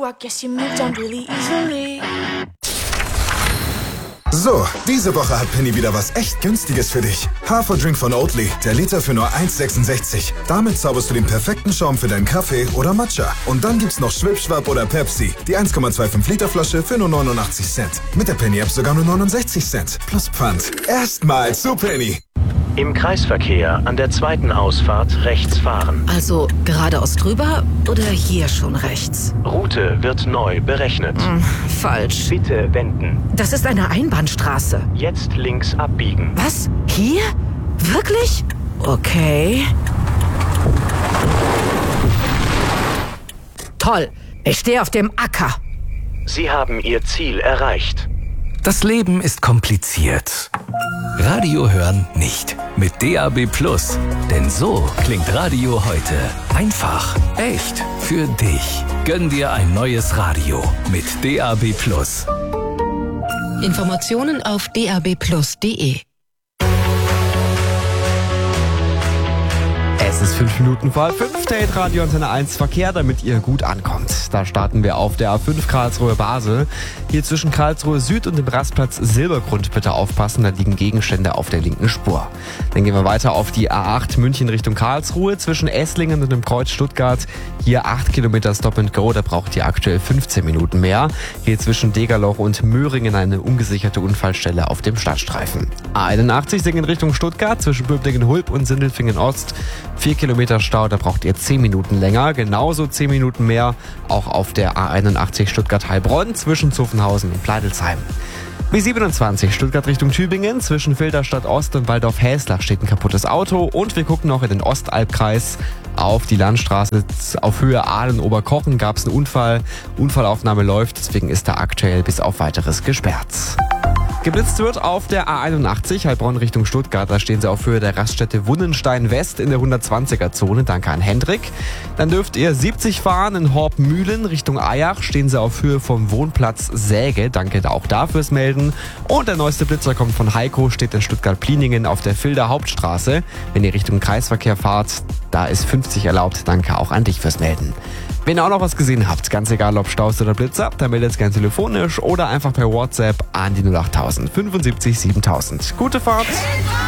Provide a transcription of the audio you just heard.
I guess you moved on really easily. So, diese Woche hat Penny wieder was echt Günstiges für dich. Haferdrink von Oatly, der Liter für nur 1,66. Damit zauberst du den perfekten Schaum für deinen Kaffee oder Matcha. Und dann gibt's noch Schwipschwapp oder Pepsi, die 1,25 Liter Flasche für nur 89 Cent. Mit der Penny-App sogar nur 69 Cent. Plus Pfand. Erstmal zu Penny. Im Kreisverkehr an der zweiten Ausfahrt rechts fahren. Also geradeaus drüber oder hier schon rechts? Route wird neu berechnet. Falsch. Bitte wenden. Das ist eine Einbahnstraße. Jetzt links abbiegen. Was? Hier? Wirklich? Okay. Toll. Ich stehe auf dem Acker. Sie haben Ihr Ziel erreicht. Das Leben ist kompliziert. Radio hören nicht. Mit DAB+. Denn so klingt Radio heute. Einfach, echt, für dich. Gönn dir ein neues Radio mit DAB+. Informationen auf dabplus.de. Es ist 5 Minuten vor 5, der Radio Antenne 1 Verkehr, damit ihr gut ankommt. Da starten wir auf der A5 Karlsruhe-Basel. Hier zwischen Karlsruhe Süd und dem Rastplatz Silbergrund bitte aufpassen, da liegen Gegenstände auf der linken Spur. Dann gehen wir weiter auf die A8 München Richtung Karlsruhe zwischen Esslingen und dem Kreuz Stuttgart. Hier 8 Kilometer Stop and Go, da braucht ihr aktuell 15 Minuten mehr. Hier zwischen Degerloch und Möhringen eine ungesicherte Unfallstelle auf dem Stadtstreifen. A81 Singen Richtung Stuttgart zwischen Böblingen-Hulb und Sindelfingen-Ost. 4 Kilometer Stau, da braucht ihr 10 Minuten länger. Genauso 10 Minuten mehr auch auf der A81 Stuttgart-Heilbronn zwischen Zuffenhausen und Pleidelsheim. B27 Stuttgart Richtung Tübingen zwischen Filderstadt Ost und Waldorf-Häslach steht ein kaputtes Auto. Und wir gucken noch in den Ostalbkreis auf die Landstraße. Auf Höhe Aalen-Oberkochen gab es einen Unfall. Unfallaufnahme läuft, deswegen ist da aktuell bis auf Weiteres gesperrt. Geblitzt wird auf der A81 Heilbronn Richtung Stuttgart. Da stehen sie auf Höhe der Raststätte Wunnenstein West in der 120er-Zone. Danke an Hendrik. Dann dürft ihr 70 fahren in Horb-Mühlen Richtung Eyach. Stehen sie auf Höhe vom Wohnplatz Säge. Danke auch dafür Melden. Und der neueste Blitzer kommt von Heiko, steht in Stuttgart-Pliningen auf der Filder Hauptstraße. Wenn ihr Richtung Kreisverkehr fahrt, da ist 50 erlaubt. Danke auch an dich fürs Melden. Wenn ihr auch noch was gesehen habt, ganz egal ob Staus oder Blitzer, dann meldet es gerne telefonisch oder einfach per WhatsApp an die 08000 75 7000. Gute Fahrt!